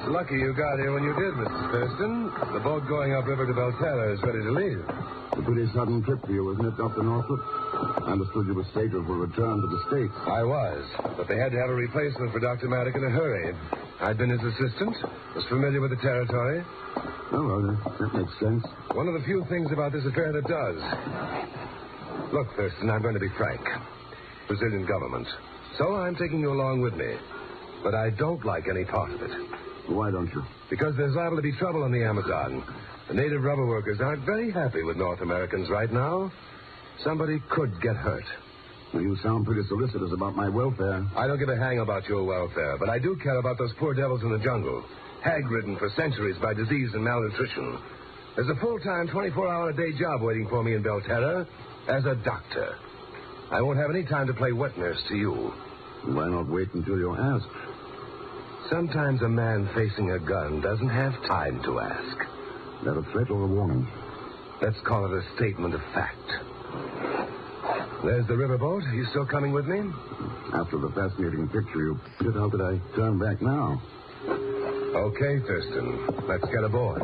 Lucky you got here when you did, Mrs. Thurston. The boat going upriver to Belterra is ready to leave. A pretty sudden trip for you, wasn't it, Dr. Northrup? I understood you were stated for return to the States. I was, but they had to have a replacement for Dr. Maddock in a hurry. I'd been his assistant, was familiar with the territory. Oh, well, that makes sense. One of the few things about this affair that does. Look, Thurston, I'm going to be frank. Brazilian government. So I'm taking you along with me. But I don't like any part of it. Why don't you? Because there's liable to be trouble on the Amazon. The native rubber workers aren't very happy with North Americans right now. Somebody could get hurt. Well, you sound pretty solicitous about my welfare. I don't give a hang about your welfare, but I do care about those poor devils in the jungle, hag-ridden for centuries by disease and malnutrition. There's a full-time, 24-hour-a-day job waiting for me in Belterra as a doctor. I won't have any time to play wet nurse to you. Why not wait until you're asked? Sometimes a man facing a gun doesn't have time to ask. Is that a threat or a warning? Let's call it a statement of fact. There's the riverboat. Are you still coming with me? After the fascinating picture you painted, how could I turn back now? Okay, Thurston. Let's get aboard.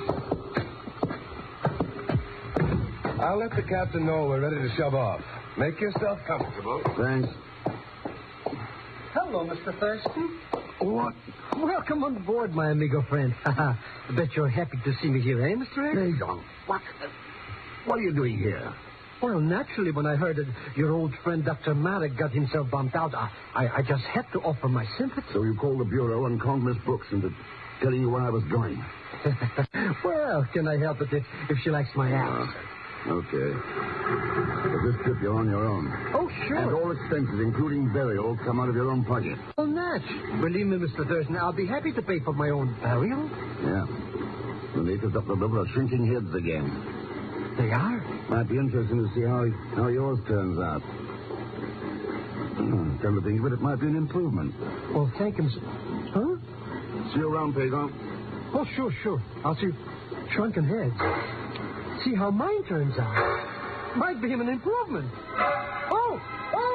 I'll let the captain know we're ready to shove off. Make yourself comfortable. Thanks. Hello, Mr. Thurston. What? Welcome on board, my amigo friend. I bet you're happy to see me here, eh, Mr. X? Hey, John. What are you doing here? Well, naturally, when I heard that your old friend Dr. Maddock got himself bumped out, I just had to offer my sympathy. So you called the Bureau and called Miss Brooks into telling you where I was going. Well, can I help it if she likes my act? Okay. For this trip, you're on your own. Oh, sure. And all expenses, including burial, come out of your own pocket. Well, Natch. Believe me, Mr. Thurston, I'll be happy to pay for my own burial. Yeah. The natives up the river are shrinking heads again. They are? Might be interesting to see how yours turns out. Come to think of it, it might be an improvement. Well, thank him. Huh? See you around, Pedro. Oh, sure. I'll see shrunken heads. See how mine turns out. Might be an improvement. Oh!